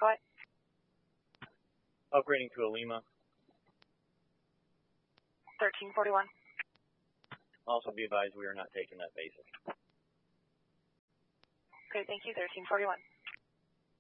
Go ahead. Upgrading to a Lima. 1341. Also be advised we are not taking that basic. Okay, thank you, 1341.